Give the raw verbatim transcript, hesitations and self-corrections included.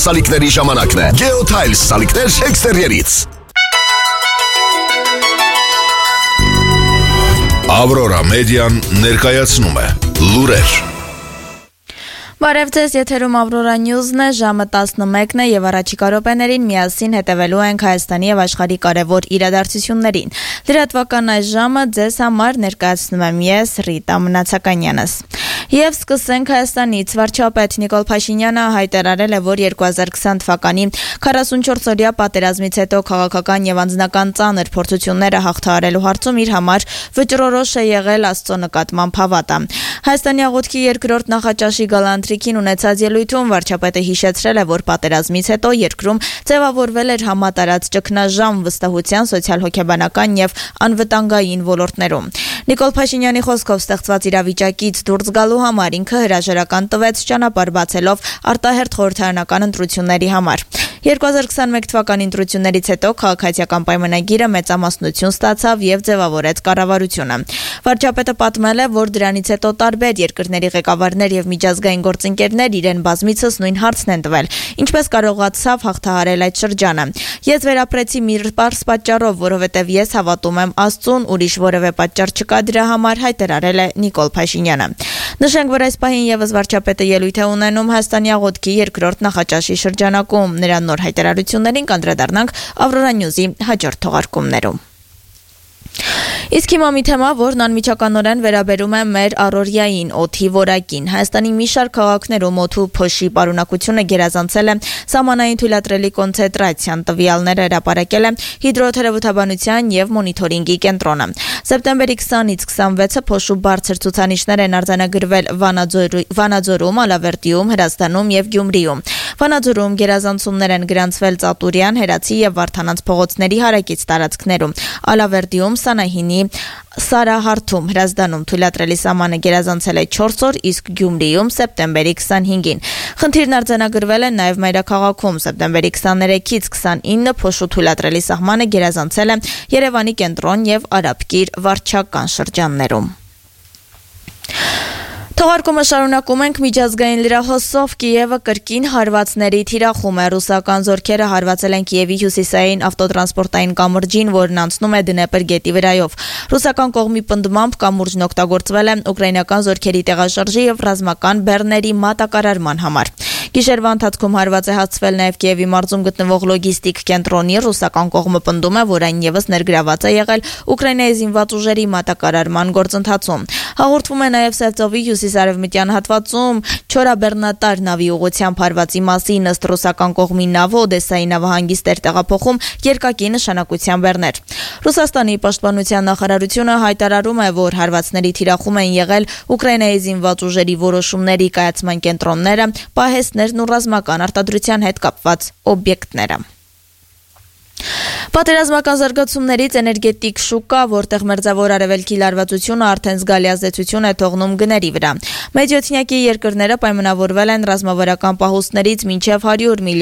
Սալիկների ժամանակն է։ Geotiles սալիկներ էքստերիերից։ Aurora Median ներկայացնում է լուրեր։ Բարև ձեզ, եթերում Aurora News-ն է, ժամը տասնմեկն է եւ առաջիկա րոպեներին միասին հետևելու ենք Հայաստանի եւ աշխարհի կարևոր իրադարձություններին։ Լրատվական այս ժամը ձեզ համար ներկայացնում եմ ես, Ռիտա Մնացականյանս։ Եվ սկսենք Հայաստանից։ Վարչապետ Նիկոլ Փաշինյանը հայտարարել է, որ երկու հազար քսան թվականի քառասունչորս-օրյա պատերազմից հետո քաղաքական եւ անձնական ծանր փորձությունները հաղթահարելու հարցում իր համար վճռորոշ է եղել Աստծո նկատմամբ հավատը։ Հայաստանի աղոթքի երկրորդ նախաճաշի գալանտրիկին ունեցած ելույթում վարչապետը հիշեցրել է, որ պատերազմից հետո երկրում ձևավորվել էր համատարած ճգնաժամ վստահության, սոցիալ-հոգեբանական եւ անվտանգային ոլորտներում։ Նիկոլ Փաշինյանի խոսքով ստեղծված իրավիճակից դուրս գալու համար ինքը հրաժարական տվեց ճանապարհ բացելով արտահերթ խորհրդարանական ընտրությունների համար։ երկու հազար քսանմեկ թվականի ընտրություններից հետո քաղաքացիական պայմանագիրը մեծամասնություն ստացավ եւ ձևավորեց կառավարությունը։ Վարչապետը պատմել է, որ դրանից հետո տարբեր երկրների ղեկավարներ եւ միջազգային գործընկերներ իրեն բազմիցս նույն հարցն են տվել. ինչպես կարողացավ հաղթահարել այդ շրջանը։ Ես վերապրեցի մի պարզ պատճառով, որովհետեւ ես հավատում եմ Աստծուն, ուրիշ որևէ պատճառ չկա դրա համար, հայտարարել է Նիկոլ Փաշինյանը։ Նշենք, որ այս պահին եւս վարչապետը ելույթ է ունենում Հայաստանի աղոթքի երկրորդ նախաճաշի շրջանակում։ Նրա նոր հայտարարություններին կանդրադառնանք Aurora News-ի հաջորդ թողարկումներում։ Իսկ հիմա մի թեմա, որն անմիջականորեն վերաբերում է մեր առօրյային օդի որակին։ Հայաստանի մի շարք քաղաքներում օդու փոշի պարունակությունը գերազանցել է սահմանային թույլատրելի կոնցենտրացիան, տվյալները հրապարակել է հիդրոթերապևտաբանության եւ մոնիթորինգի կենտրոնը։ Սեպտեմբերի քսանից քսանվեցը փոշու բարձր ցուցանիշներ են արձանագրվել Վանաձորում, Ալավերդիում, Հրազդանում եւ Գյումրիում։ Վանաձորում գերազանցումներ են գրանցվել Ծատուրյան, Հերացի եւ Վարդանանց փողոցների հարակից տարածքներում։ Ալավերդիում, Սանահինի, Սարահարթում, Հրազդանում թույլատրելի սահմանը գերազանցել է չորս օր, իսկ Գյումրիում սեպտեմբերի քսանհինգին։ Խնդիրն արձանագրվել է նաև մայրաքաղաքում։ Սեպտեմբերի քսաներեքից քսանինը փոշու թույլատրելի սահմանը գերազանցել է Երևանի կենտրոն եւ Արաբկիր վարչական շրջաններում։ Թողարկումը շարունակում ենք միջազգային լրահոսով Կիևը կրկին հարվածների թիրախում է։ Ռուսական զորքերը հարվածել են Կիևի հյուսիսային ավտոտրանսպորտային կամրջին, որն անցնում է Դնեպր գետի վրայով։ Ռուսական կողմի պնդմամբ կամուրջն օգտագործվել է ուկրաինական զորքերի տեղաշարժի եւ ռազմական բեռների մատակարարման համար։ Գիշերվա ընթացքում հարված է հասցվել նաև Կիևի մարզում գտնվող լոգիստիկ կենտրոնի։ Ռուսական կողմը պնդում է, որ այն եւս ներգրաված է եղել Ուկրաինայի զինված ուժերի մատակարարման գործընթացում։ Հաղորդվում է նաև Սևծովի հյուսիսարևմտյան հատվածում չորաբեռնատար նավի ուղղությամբ հարվածի մասին։ Ըստ ռուսական կողմի նավը Օդեսայի նավահանգիստ էր տեղափոխում երկակի նշանակության բեռներ։ Ռուսաստանի պաշտպանության նախարարությունը հայտարարում է, որ հարվածների թիրախում են եղել Ուկրաինայի զինված ուժերի որոշումների կայացման կենտրոնները, պահեստներն ու ռազմական արտադրության հետ կապված օբյեկտները։ Պատերազմական զարգացումներից էներգետիկ շուկա, որտեղ մերձավոր արևելքի լարվածությունը արդեն զգալի ազդեցություն է թողնում գների վրա։ Մեծյոթնյակի երկրները պայմանավորվել են ռազմավարական պահուստներից մինչև հարյուր միլիոն